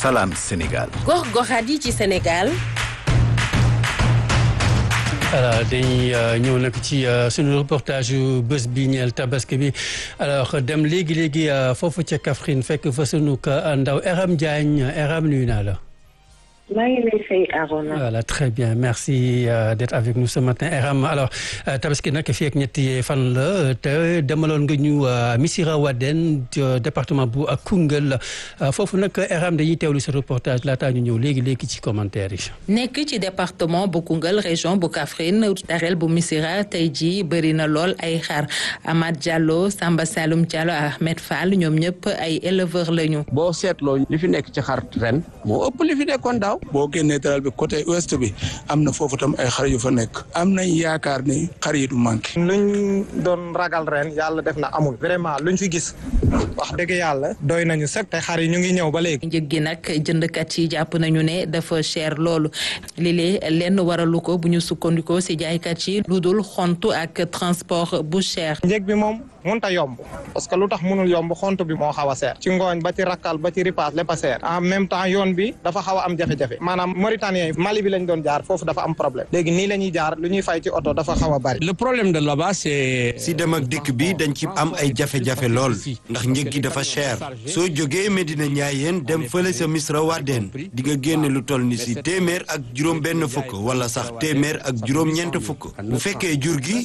Salam Sénégal. gox-goxaat yi ci Sénégal. alors dañuy ñëw nag ci suñu reportage yu bés bi ñeel tabaski bi alors dem léegi foofu ca Kaffrine fekk fa sunu ndaw Aram Diagne Aram nuyu naa la. maa ngi lay fay Arona. voilà très bien merci d'être avec nous ce matin Aram alors tabaski nag fii ak ñetti fan la te demaloon nga ñu Missirah Wadène département bu Koungheul foofu nag Aram dañuy teewlu sa reportage laataa ñu ñëw léegi ci commentaire yi. nekk ci département bu Koungheul région bu Kaffrine dareel bu Missirah tey jii bëri na lool ay xar Amath Diallo Samba Saloum Diallo Ahmed Fall ñoom ñëpp ay éleveurs lañu. boo seetloo li fi nekk ci xar ren moo ëpp li fi nekkoon daaw. boo génnee daral bi côté ouest bi am na foofu tam ay xar yu fa nekk am nañ yaakaar ni xar yi du manqué. luñ doon ragal ren yàlla def na amul vraiment luñ fi gis wax dëgg yàlla doy nañu sëkk te xar yi ñu ngi ñëw ba léegi. njëg gi nag jëndkat yi jàpp nañu ne dafa cher loolu lii lenn waralu ko bu ñu sukkandikoo si jaaykat yi lu dul xontu ak transport bu cher. njëg bi moom mënut a yomb parce que lu tax mënul yomb xontu bi moo xaw a seer ci ngooñ ba ci rakkal ba ci ripaas lépp a seer en même temps yoon bi dafa xaw a am jafe-jafe maanaam Mauritaniens yi Mali bi lañ doon jaar foofu dafa am problème léegi nii la ñuy jaar lu ñuy fay ci oto dafa xaw a bari. le problème de là-bas c'est. si dem ak dikk bi dañ ci am ay jafe-jafe lool ndax njëg gi dafa cher soo jógee Medina Ñaayeen dem fële sa Missirah Wadène di nga génne lu toll ni si téeméer ak juróom benn fukk wala sax téeméer ak juróom ñeent fukk bu fekkee jur gi